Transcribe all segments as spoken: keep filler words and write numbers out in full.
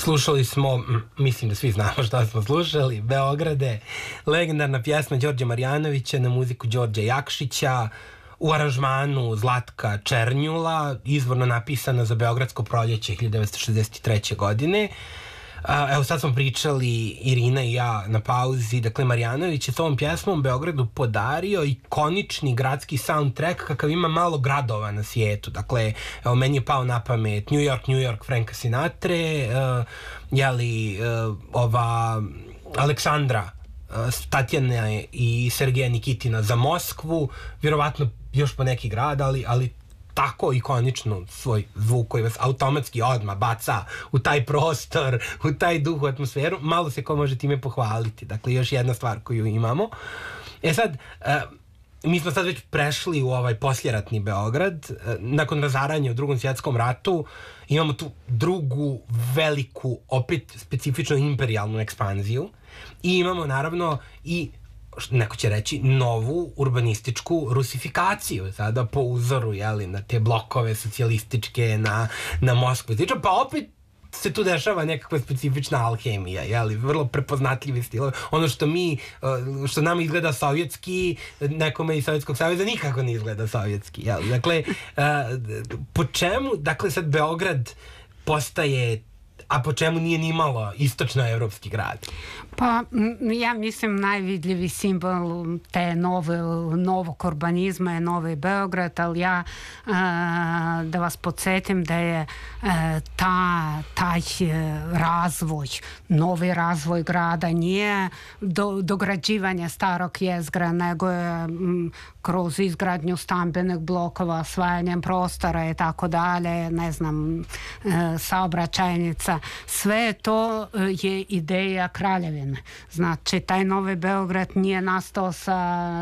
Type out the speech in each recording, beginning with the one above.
Slušali smo, mislim da svi znamo šta smo slušali, Beograde, legendarna pjesma Đorđa Marjanovića na muziku Đorđa Jakšića, u aranžmanu Zlatka Černjula, izvorno napisana za Beogradsko proljeće hiljadu devetsto šezdeset treće. godine. Evo sad smo pričali, Irina i ja na pauzi, dakle Marjanović je s ovom pjesmom Beogradu podario ikonični gradski soundtrack kakav ima malo gradova na svijetu. Dakle, evo meni je pao na pamet New York, New York Franka Sinatre, uh, jeli uh, ova Aleksandra uh, Tatjana i Sergeja Nikitina za Moskvu, vjerovatno još po neki grad, ali, ali tako ikonično svoj zvuk koji vas automatski odmah baca u taj prostor, u taj duh, u atmosferu, malo se ko može time pohvaliti. Dakle, još jedna stvar koju imamo. E sad, uh, mi smo sad već prešli u ovaj posljeratni Beograd. Uh, nakon razaranja u Drugom svjetskom ratu imamo tu drugu veliku, opet specifično imperijalnu ekspanziju i imamo naravno i neko će reći novu urbanističku rusifikaciju, sada po uzoru, jeli, na te blokove socijalističke, na, na Moskvu. Pa opet se tu dešava nekakva specifična alhemija, jeli, vrlo prepoznatljivi stilove. Ono što mi, što nam izgleda sovjetski, nekome iz Sovjetskog saveza nikako ne izgleda sovjetski, jeli. Dakle, po čemu, dakle, sad Beograd postaje, a po čemu nije ni malo istočnoevropski grad? Pa ja mislim najvidljiviji simbol te nove, novog urbanizma je Novi Beograd, ali ja a, da vas podsjetim da je a, ta, taj razvoj, novi razvoj grada nije do, dograđivanje starog jezgra, nego je m, kroz izgradnju stambenih blokova, osvajanjem prostora i tako dalje, ne znam, e, saobraćajnica. Sve to je ideja kraljevine. Znači, taj Novi Beograd nije nastao sa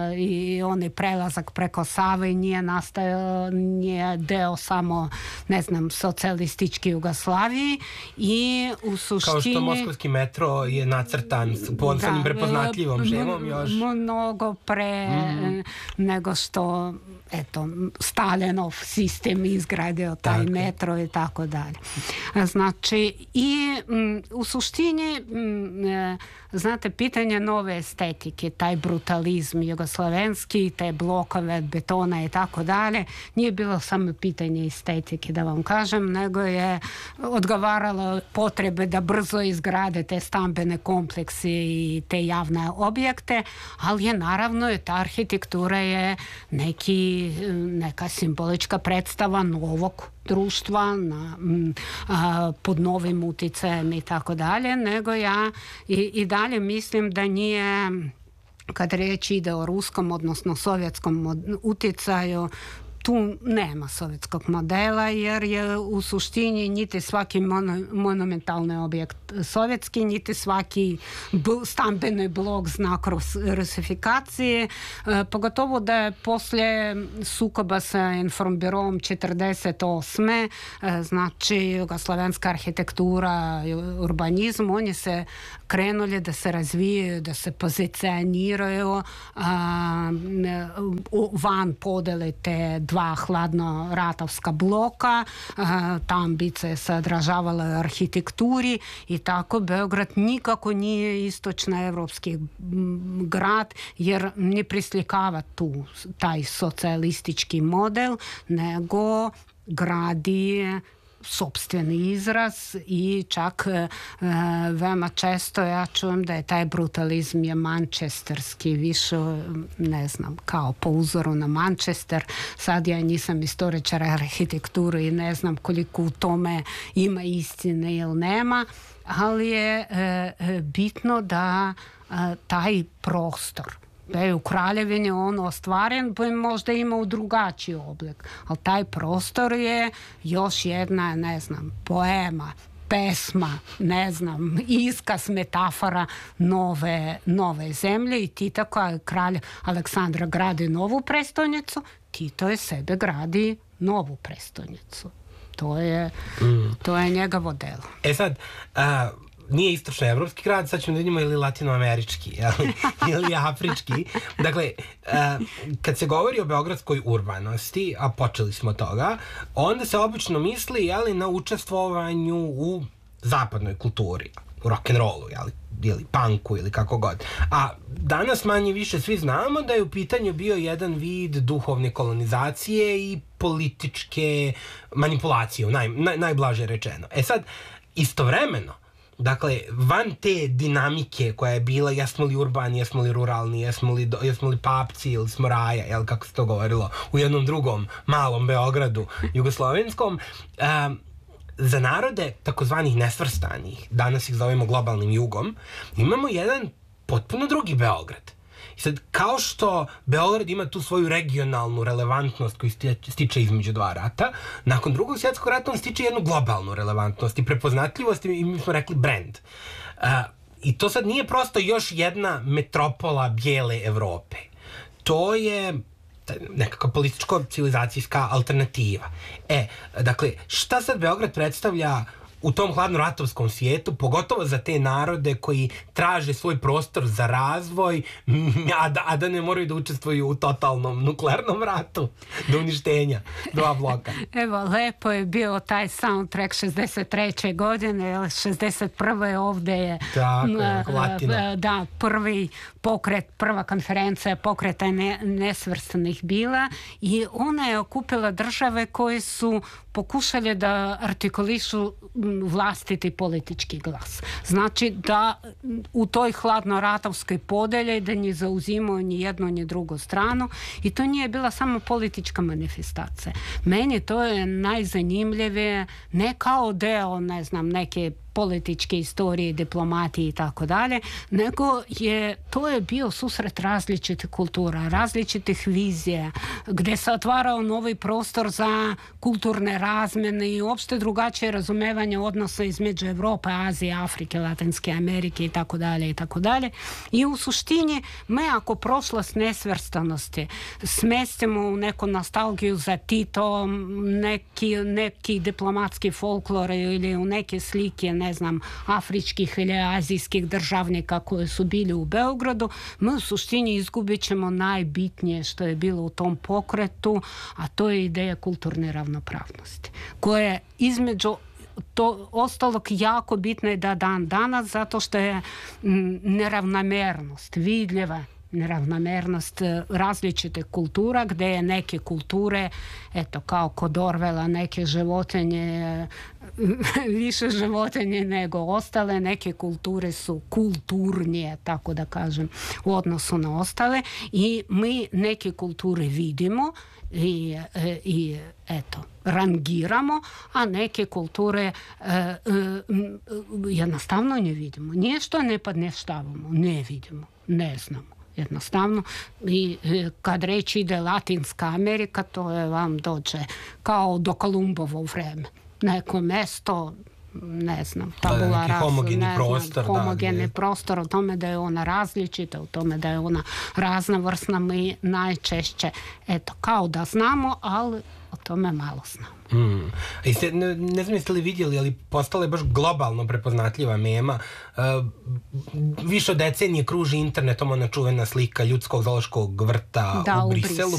i onaj prelazak preko Save, nije nastao, nije deo samo, ne znam, socijalistički Jugoslaviji i u suštini... Kao što moskovski metro je nacrtan po samim prepoznatljivom šemom još. Mnogo pre mm. nego što eto, Stalinov sistem izgradio taj tako. Metro i tako dalje. Znači, i m, u suštini m, znate, pitanje nove estetike, taj brutalizm jugoslavenski, te blokove od betona i tako dalje, nije bilo samo pitanje estetike, da vam kažem, nego je odgovaralo potrebe da brzo izgrade te stambene komplekse i te javne objekte, ali je naravno ta arhitektura je neki, neka simbolička predstava novog društva na, a, pod novim uticajem i tako dalje, nego ja i, i dalje mislim da nije, kad riječ ide o ruskom, odnosno sovjetskom uticaju, tu nema sovjetskog modela, jer je u suštini niti svaki mono, monumentalni objekt sovjetski, niti svaki bl- stambeni blok znak rus- rusifikacije, e, pogotovo da je poslije sukoba sa Informbirom četrdeset osme E, znači jugoslavenska arhitektura, urbanizam, oni se krenuli da se razvijaju, da se pozicioniraju a, van podele te dva hladno ratovska bloka, ta ambicija se odražavala u arhitekturi i tako Beograd nikako nije istočnoevropski grad, jer ne prislikava tu taj socijalistički model, nego gradi sopstveni izraz i čak e, veoma često ja čujem da je taj brutalizm je mančesterski, više ne znam, kao po uzoru na Manchester. Sad ja nisam istoričar arhitekture i ne znam koliko u tome ima istine ili nema, ali je e, bitno da e, taj prostor da je u Kraljevini on ostvaren, pa možda imao drugačiji oblik, ali taj prostor je još jedna, ne znam, poema, pesma, ne znam, iskaz, metafora nove, nove zemlje i Tito kao kralj Aleksandra gradi novu prestolnicu, Tito je sebe gradi novu prestolnicu. To je, mm. to je njegovo delo. E sad, a... nije istočnoevropski grad, sad ćemo da vidimo ili latinoamerički, ili, ili afrički. Dakle, uh, kad se govori o beogradskoj urbanosti, a počeli smo od toga, onda se obično misli, jeli, na učestvovanju u zapadnoj kulturi, u rock'n'rollu, jeli, ili punku ili kako god. A danas manje više svi znamo da je u pitanju bio jedan vid duhovne kolonizacije i političke manipulacije, naj, naj, najblaže rečeno. E sad, istovremeno, dakle, van te dinamike koja je bila jesmo li urbani, jesmo li ruralni, jesmo li, jesmo li papci ili smo raja, jel, kako se to govorilo u jednom drugom malom Beogradu jugoslovenskom, um, za narode takozvanih nesvrstanih, danas ih zovemo globalnim jugom, imamo jedan potpuno drugi Beograd. I sad, kao što Beograd ima tu svoju regionalnu relevantnost koju stiče između dva rata, nakon drugog svjetskog rata on stiče jednu globalnu relevantnost i prepoznatljivost i mi smo rekli brand. Uh, I to sad nije prosto još jedna metropola bijele Evrope. To je nekakva političko-civilizacijska alternativa. E, dakle, šta sad Beograd predstavlja u tom hladnoratovskom svijetu, pogotovo za te narode koji traže svoj prostor za razvoj, a da, a da ne moraju da učestvuju u totalnom nuklearnom ratu do uništenja dva bloka. Evo, lepo je bio taj soundtrack šezdeset treće godine, šezdeset prve ovde je tako, uh, Latino. Da, prvi pokret, prva konferencija pokreta ne, nesvrstanih bila i ona je okupila države koje su pokušali da artikulišu vlastiti politički glas. Znači da u toj hladnoratovskoj podelji da ne zauzimaju ni jednu ni drugu stranu i to nije bila samo politička manifestacija. Meni to je najzanimljivije, ne kao deo, ne znam, neke političke istorije, diplomatije i tako dalje, nego je, to je bio susret različitih kultura, različitih vizija, gdje se otvarao novi prostor za kulturne razmjene i uopšte drugačije razumevanje odnosa između Evrope, Azije, Afrike, Latinske Amerike i tako dalje i tako dalje. I u suštini, me ako prošlost nesvrstanosti smestimo u neku nostalgiju za Tito, neki, neki diplomatski folklor ili u neke slike, ne znam, afričkih ili azijskih državnika koji su bili u Beogradu, mi u suštini izgubit ćemo najbitnije što je bilo u tom pokretu, a to je ideja kulturne ravnopravnosti, koja je između to ostalog jako bitno je da dan danas, zato što je neravnomernost vidljiva, neravnomernost različite kultura, gdje je neke kulture, eto, kao kod Orwella, neke životinje, više životinje nego ostale, neke kulture su kulturnije, tako da kažem, u odnosu na ostale i mi neke kulture vidimo i, i eto, rangiramo, a neke kulture e, e, jednostavno ne vidimo. Nije što ne podneštavamo, ne vidimo, ne znamo. Jednostavno, i kad reći ide Latinska Amerika, to je vam dođe kao do Kolumbovo vreme. Neko mesto, ne znam, tabula rasa, homogeni prostor, homogeni da, prostor, o tome da je ona različita, o tome da je ona raznovrsna, mi najčešće, eto, kao da znamo, ali o tome malo znamo. Mm. I ste, ne, ne znam jeste li vidjeli, ali postala je baš globalno prepoznatljiva mema. Uh, više od decenije kruži internetom ona čuvena slika ljudskog zoološkog vrta da, u Briselu,